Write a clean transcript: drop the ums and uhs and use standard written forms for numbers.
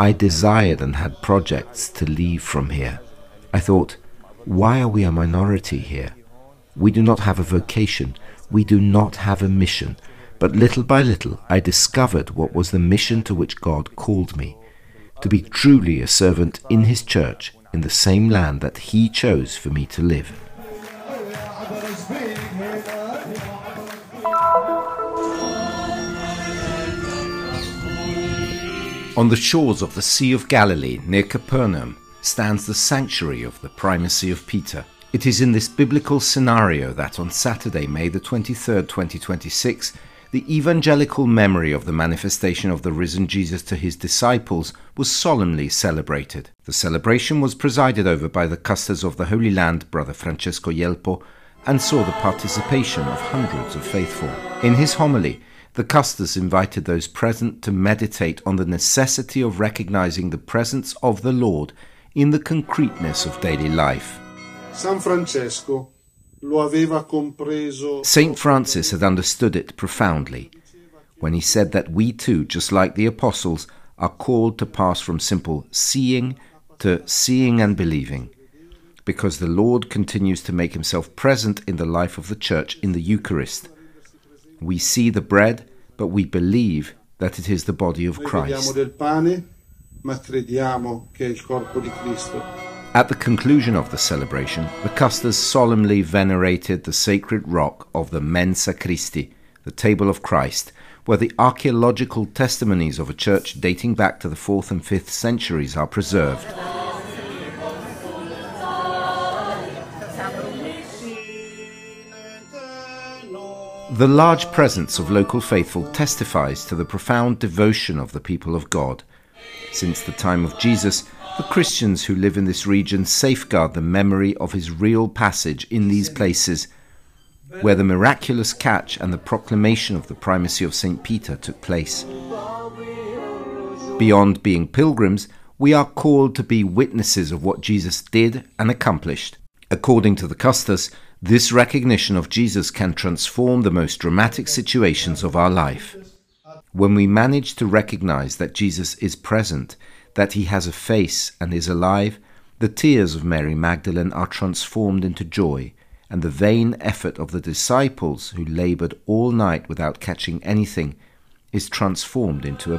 I desired and had projects to leave from here. I thought, why are we a minority here? We do not have a vocation. We do not have a mission. But little by little, I discovered what was the mission to which God called me, to be truly a servant in His church in the same land that He chose for me to live. On the shores of the Sea of Galilee, near Capernaum, stands the sanctuary of the primacy of Peter. It is in this biblical scenario that on Saturday, May the 23rd, 2026, the evangelical memory of the manifestation of the risen Jesus to His disciples was solemnly celebrated. The celebration was presided over by the custars of the Holy Land, Brother Francesco Yelpo, and saw the participation of hundreds of faithful. In his homily, the custars invited those present to meditate on the necessity of recognizing the presence of the Lord in the concreteness of daily life. Saint Francis had understood it profoundly when he said that we too, just like the apostles, are called to pass from simple seeing to seeing and believing, because the Lord continues to make Himself present in the life of the Church in the Eucharist. We see the bread, but we believe that it is the body of Christ. At the conclusion of the celebration, the custars solemnly venerated the sacred rock of the Mensa Christi, the table of Christ, where the archaeological testimonies of a church dating back to the 4th and 5th centuries are preserved. The large presence of local faithful testifies to the profound devotion of the people of God. Since the time of Jesus, the Christians who live in this region safeguard the memory of His real passage in these places, where the miraculous catch and the proclamation of the primacy of St. Peter took place. Beyond being pilgrims, we are called to be witnesses of what Jesus did and accomplished. According to the custars, this recognition of Jesus can transform the most dramatic situations of our life. When we manage to recognize that Jesus is present, that He has a face and is alive, the tears of Mary Magdalene are transformed into joy, and the vain effort of the disciples who labored all night without catching anything is transformed into a